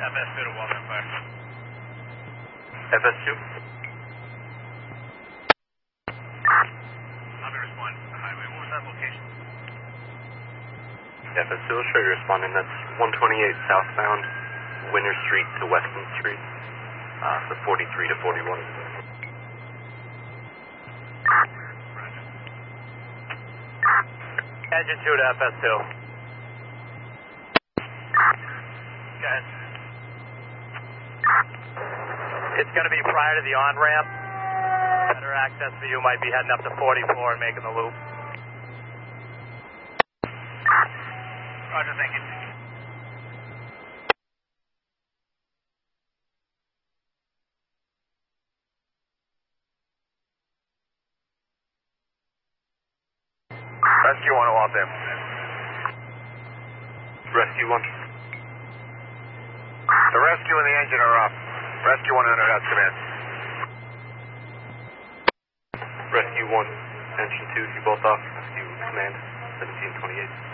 FS2 to Walnut Fire. FS2? I'll be responding to the highway. What was that location? FS2 will show you responding. That's 128 southbound, Winter Street to Weston Street, for 43 to 41. Engine 2 to FS2. Go ahead. It's going to be prior to the on-ramp. Better access for you might be heading up to 44 and making the loop. Roger, thank you. Rescue 1 off there. Rescue 1. The rescue and the engine are off. Rescue 1 under that command. Rescue 1, Engine 2, you both off. Rescue Command, 1728.